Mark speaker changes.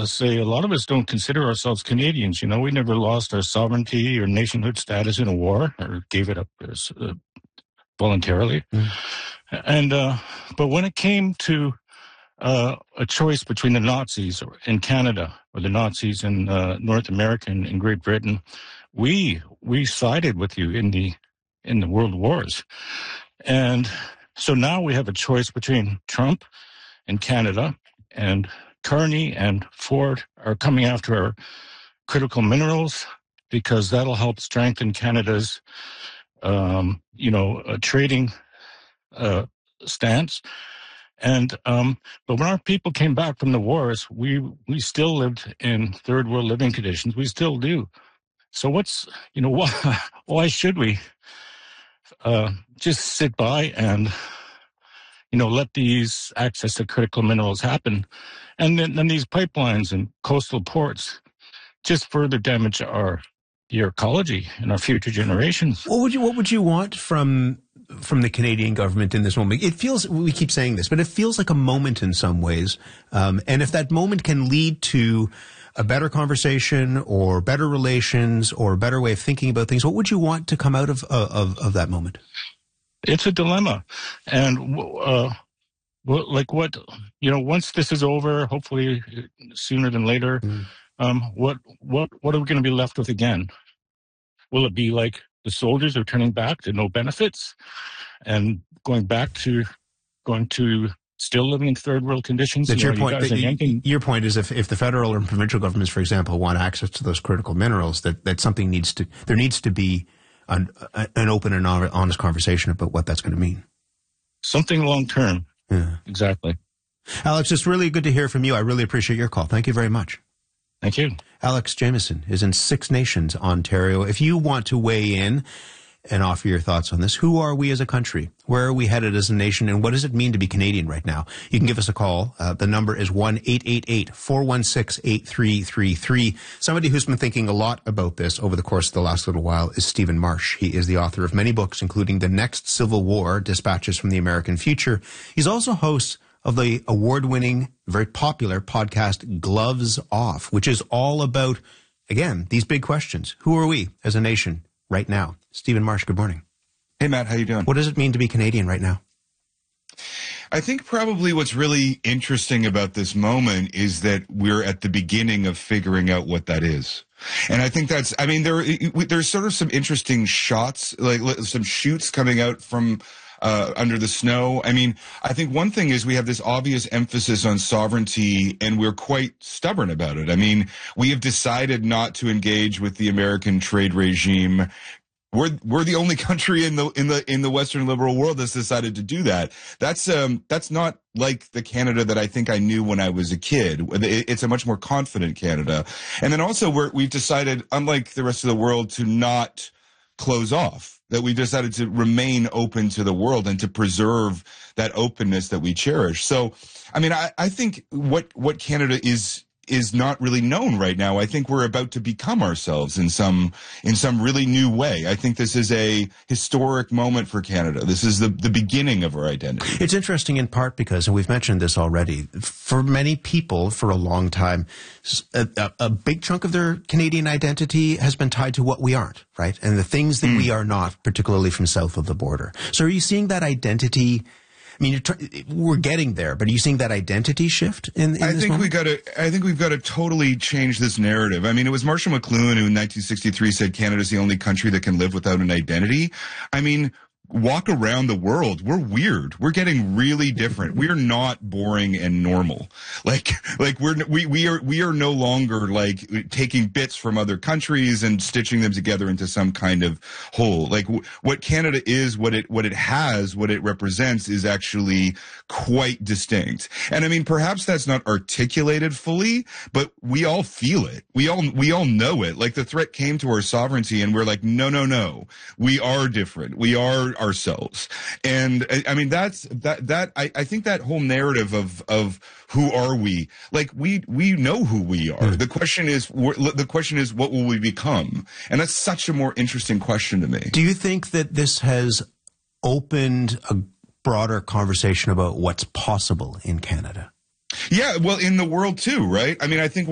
Speaker 1: say a lot of us don't consider ourselves Canadians. You know, we never lost our sovereignty or nationhood status in a war or gave it up voluntarily. And but when it came to a choice between the Nazis in Canada or the Nazis in North America and in Great Britain, we sided with you in the world wars. And so now we have a choice between Trump and Canada, and Carney and Ford are coming after our critical minerals because that'll help strengthen Canada's, trading stance. And but when our people came back from the wars, we still lived in third world living conditions. We still do. So why should we just sit by and let these access to critical minerals happen, and then these pipelines and coastal ports just further damage the ecology and our future generations?
Speaker 2: What would you want from the Canadian government in this moment? It feels, we keep saying this, but it feels like a moment in some ways. And if that moment can lead to a better conversation or better relations or a better way of thinking about things, what would you want to come out of that moment?
Speaker 1: It's a dilemma. And once this is over, hopefully sooner than later, what are we going to be left with again? Will it be like the soldiers are turning back to no benefits and going to still living in third world conditions?
Speaker 2: That's your point. Your point is if the federal or provincial governments, for example, want access to those critical minerals, that there needs to be an open and honest conversation about what that's going to mean.
Speaker 1: Something long term. Yeah, exactly.
Speaker 2: Alex, it's really good to hear from you. I really appreciate your call. Thank you very much.
Speaker 1: Thank you.
Speaker 2: Alex Jamieson is in Six Nations, Ontario. If you want to weigh in and offer your thoughts on this, who are we as a country? Where are we headed as a nation? And what does it mean to be Canadian right now? You can give us a call. The number is 1-888-416-8333. Somebody who's been thinking a lot about this over the course of the last little while is Stephen Marsh. He is the author of many books, including The Next Civil War, Dispatches from the American Future. He's also host of the award-winning, very popular podcast Gloves Off, which is all about, again, these big questions. Who are we as a nation right now? Stephen Marsh, good morning.
Speaker 3: Hey, Matt, how you doing?
Speaker 2: What does it mean to be Canadian right now?
Speaker 3: I think probably what's really interesting about this moment is that we're at the beginning of figuring out what that is. And I think there's sort of some interesting shots, like some shoots coming out from under the snow. I mean, I think one thing is we have this obvious emphasis on sovereignty, and we're quite stubborn about it. I mean, we have decided not to engage with the American trade regime. We're the only country in the Western liberal world that's decided to do that. That's not like the Canada that I think I knew when I was a kid. It's a much more confident Canada. And then also we've decided, unlike the rest of the world, to not close off. That we decided to remain open to the world and to preserve that openness that we cherish. So, I mean, I think what Canada is not really known right now. I think we're about to become ourselves in some really new way. I think this is a historic moment for Canada. This is the beginning of our identity.
Speaker 2: It's interesting in part because, and we've mentioned this already, for many people for a long time, a big chunk of their Canadian identity has been tied to what we aren't, right? And the things that we are not, particularly from south of the border. So are you seeing that identity? I mean, we're getting there, but are you seeing that identity shift in
Speaker 3: I
Speaker 2: this
Speaker 3: think
Speaker 2: moment?
Speaker 3: I think we've got to totally change this narrative. I mean, it was Marshall McLuhan who in 1963 said Canada's the only country that can live without an identity. I mean, walk around the world. We're weird. We're getting really different. We're not boring and normal. Like we are no longer like taking bits from other countries and stitching them together into some kind of whole. Like what Canada is, what it represents is actually quite distinct. And I mean, perhaps that's not articulated fully, but we all feel it. We all know it. Like the threat came to our sovereignty and we're like, no. We are different. We are ourselves. And I mean, I think that whole narrative of who are we? Like we know who we are. The question is what will we become? And that's such a more interesting question to me.
Speaker 2: Do you think that this has opened a broader conversation about what's possible in Canada?
Speaker 3: Yeah, well, in the world too, right? I mean, I think